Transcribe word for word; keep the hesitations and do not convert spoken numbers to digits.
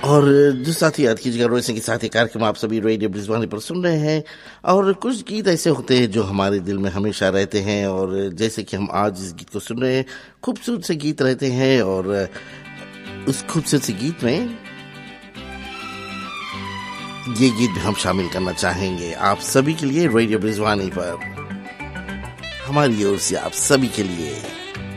और जो साथी याद कीजिएगा रोज के साथ ही कार्यक्रम आप सभी रेडियो ब्रिजवानी पर सुन रहे हैं। और कुछ गीत ऐसे होते हैं जो हमारे दिल में हमेशा रहते हैं, और जैसे कि हम आज इस गीत को सुन रहे हैं, खूबसूरत से गीत रहते हैं। और उस खूबसूरत से गीत में ये गीत भी हम शामिल करना चाहेंगे आप सभी के लिए रेडियो ब्रिजवानी पर, हमारी ओर से आप सभी के लिए।